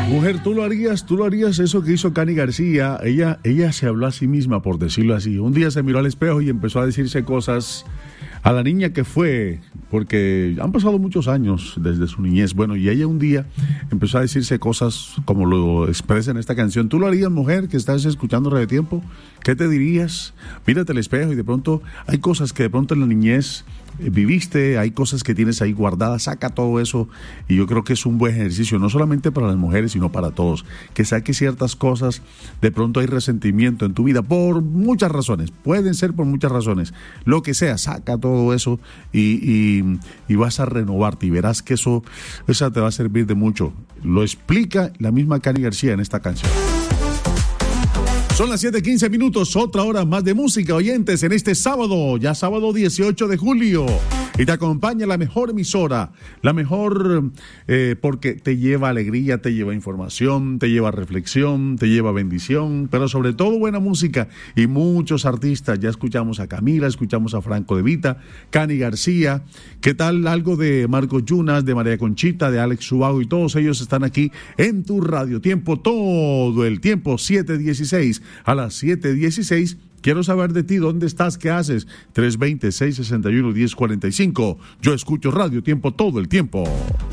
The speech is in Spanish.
Mujer, tú lo harías eso que hizo Cani García. Ella se habló a sí misma, por decirlo así. Un día se miró al espejo y empezó a decirse cosas a la niña que fue, porque han pasado muchos años desde su niñez. Bueno, y ella un día empezó a decirse cosas como lo expresa en esta canción. ¿Tú lo harías, mujer, que estás escuchando Radio Tiempo? ¿Qué te dirías? Mírate al espejo y de pronto hay cosas que de pronto en la niñez viviste, hay cosas que tienes ahí guardadas, saca todo eso, y yo creo que es un buen ejercicio, no solamente para las mujeres, sino para todos, que saque ciertas cosas. De pronto hay resentimiento en tu vida, por muchas razones, pueden ser por muchas razones, lo que sea, saca todo eso y vas a renovarte, y verás que esa te va a servir de mucho. Lo explica la misma Cani García en esta canción. Son las 7:15, otra hora más de música, oyentes, en este sábado, ya sábado 18 de julio. Y te acompaña la mejor emisora, la mejor porque te lleva alegría, te lleva información, te lleva reflexión, te lleva bendición, pero sobre todo buena música y muchos artistas. Ya escuchamos a Camila, escuchamos a Franco De Vita, Cani García. ¿Qué tal algo de Marcos Yunas, de María Conchita, de Alex Subago? Y todos ellos están aquí en tu Radio Tiempo todo el tiempo, 7:16 a las 7:16. Quiero saber de ti, ¿dónde estás? ¿Qué haces? 320-661-1045. Yo escucho Radio Tiempo todo el tiempo.